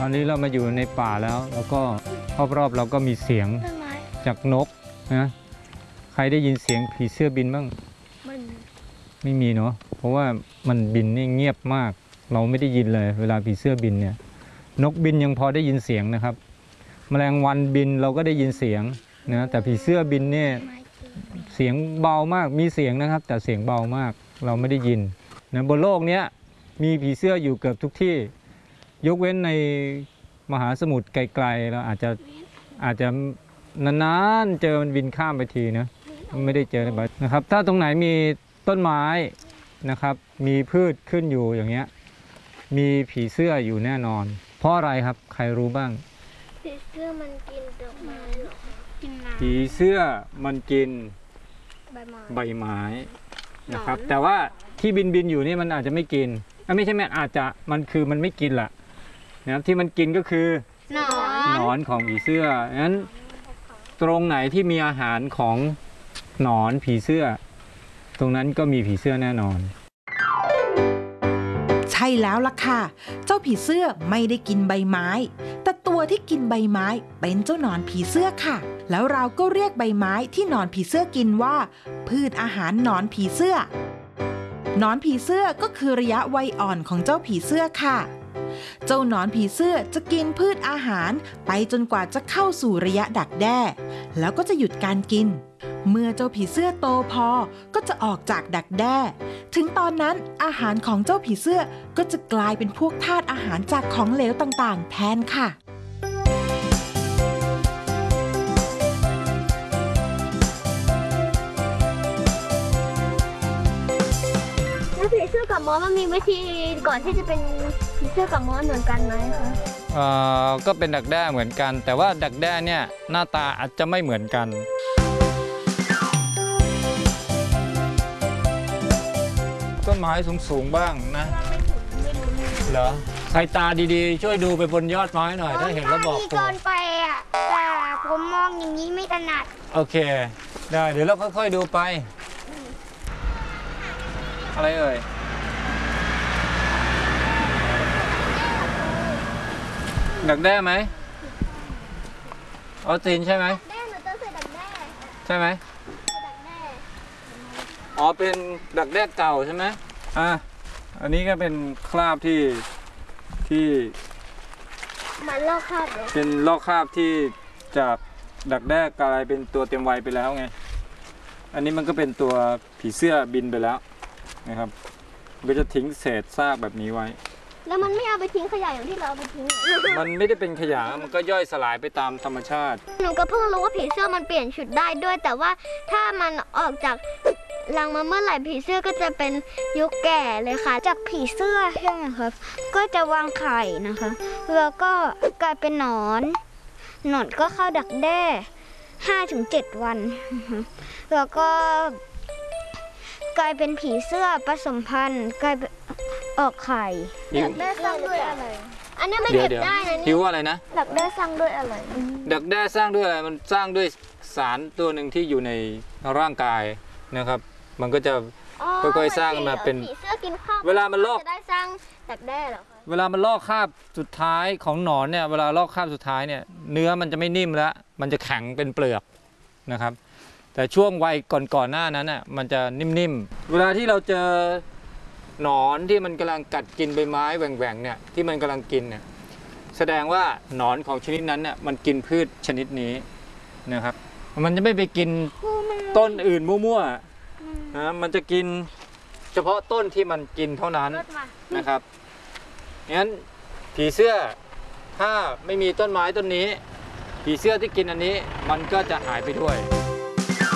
อนนี้เรามาอยู่ในป่าแล้วก็รอบๆเราก็มีเสียงจากนกนะใครได้ยินเสียงผีเสื้อบินบ้างไม่มีเนาะเพราะว่ามันบินนี่เงียบมากเราไม่ได้ยินเลยเวลาผีเสื้อบินเนี่ยนกบินยังพอได้ยินเสียงนะครับแมลงวันบินเราก็ได้ยินเสียงนะแต่ผีเสื้อบินเนี่ยเสียงเบามากมีเสียงนะครับแต่เสียงเบามากเราไม่ได้ยินนะบนโลกนี้มีผีเสื้ออยู่เกือบทุกที่ยกเว้นในมหาสมุทรไกลๆเราอาจจะนานๆเจอมันบินข้ามไปทีนะไม่ได้เจอบ่อยนะครับถ้าตรงไหนมีต้นไม้นะครับมีพืชขึ้นอยู่อย่างเงี้ยมีผีเสื้ออยู่แน่นอนเพราะอะไรครับใครรู้บ้างผีเสื้อมันกินดอกไม้หรอกินน้ำผีเสื้อมันกินใบไม้นะครับแต่ว่าที่บินอยู่นี่มันอาจจะไม่กินไม่ใช่แม่อาจจะมันไม่กินแหละนะครับที่มันกินก็คือหนอนของผีเสื้องั้นตรงไหนที่มีอาหารของหนอนผีเสื้อตรงนั้นก็มีผีเสื้อแน่นอนใช่แล้วล่ะค่ะเจ้าผีเสื้อไม่ได้กินใบไม้แต่ตัวที่กินใบไม้เป็นเจ้าหนอนผีเสื้อค่ะแล้วเราก็เรียกใบไม้ที่หนอนผีเสื้อกินว่าพืชอาหารหนอนผีเสื้อหนอนผีเสื้อก็คือระยะวัยอ่อนของเจ้าผีเสื้อค่ะเจ้าหนอนผีเสื้อจะกินพืชอาหารไปจนกว่าจะเข้าสู่ระยะดักแด้แล้วก็จะหยุดการกินเมื่อเจ้าผีเสื้อโตพอก็จะออกจากดักแด้ถึงตอนนั้นอาหารของเจ้าผีเสื้อก็จะกลายเป็นพวกธาตุอาหารจากของเหลวต่างๆแทนค่ะแล้วผีเสื้อกับมอสมันมีวิธีก่อนที่จะเป็นผีเสื้อกับมอสเหมือนกันไหมคะก็เป็นดักแด้เหมือนกันแต่ว่าดักแด้เนี่ยหน้าตาอาจจะไม่เหมือนกันต้นไม้สูงบ้างนะเหรอใครตาดีๆช่วยดูไปบนยอดไม้หน่อยถ้าเห็นแล้วบอกผมเกินไปอ่ะแต่ผมมองอย่างนี้ไม่ถนัดโอเคได้เดี๋ยวเราค่อยๆดูไปอะไรเอ่ยดักแด้ไหมออสตินใช่ไหมแด้หนูต้องใส่ดักแด้ใช่ไหมดักแด้อ๋อเป็นดักแด้เก่าใช่ไหมอันนี้ก็เป็นคราบที่มันลอกคราบเลยเป็นลอกคราบที่จากดักแด้กลายเป็นตัวเต็มวัยไปแล้วไงอันนี้มันก็เป็นตัวผีเสื้อบินไปแล้วนะครับก็จะทิ้งเศษซากแบบนี้ไว้แล้วมันไม่เอาไปทิ้งขยะอย่างที่เราเอาไปทิ้งมันไม่ได้เป็นขยะมันก็ย่อยสลายไปตามธรรมชาติหนูก็เพิ่งรู้ว่าผีเสื้อมันเปลี่ยนชุดได้ด้วยแต่ว่าถ้ามันออกจากรังมาเมื่อไหร่ผีเสื้อก็จะเป็นยุคแก่เลยค่ะจากผีเสื้อใช่ไหมครับก็จะวางไข่นะคะแล้วก็กลายเป็นหนอนก็เข้าดักแด้5-7 วันแล้วก็กลายเป็นผีเสื้อผสมพันธุ์กลายเป็นออกไข่ดักแด้สร้างด้วยอะไรอันนี้ไม่เก็บได้นะนี่ว่าอะไรนะดักแด้สร้างด้วยอะไรดักแด้สร้างด้วยอะไรมันสร้างด้วยสารตัวหนึ่งที่อยู่ในร่างกายนะครับมันก็จะค่อยๆสร้างมาเป็นผีเสื้อกินข้าวเวลามันลอกจะได้สร้างดักแด้เหรอคะเวลามันลอกคราบสุดท้ายของหนอนเนี่ยเวลาลอกคราบสุดท้ายเนี่ยเนื้อมันจะไม่นิ่มแล้วมันจะแข็งเป็นเปลือกนะครับแต่ช่วงวัยก่อนหน้านั้นน่ะมันจะนิ่มๆเวลาที่เราเจอหนอนที่มันกำลังกัดกินใบไม้แหว่งๆเนี่ยที่มันกำลังกินเนี่ยแสดงว่าหนอนของชนิดนั้นเนี่ยมันกินพืชชนิดนี้นะครับมันจะไม่ไปกินต้นอื่นมั่วๆนะมันจะกินเฉพาะต้นที่มันกินเท่านั้นนะครับงั้นผีเสื้อถ้าไม่มีต้นไม้ต้นนี้ผีเสื้อที่กินอันนี้มันก็จะหายไปด้วย